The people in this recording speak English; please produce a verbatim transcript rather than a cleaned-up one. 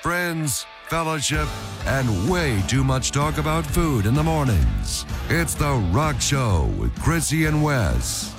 friends, fellowship, and way too much talk about food in the mornings. It's The Rock Show with Chrissy and Wes.